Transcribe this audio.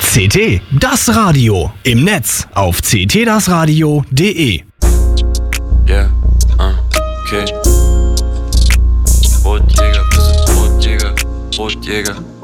CT, das Radio. Im Netz auf ctdasradio.de. Yeah, okay. Brotjäger, bist du Brotjäger, Brotjäger.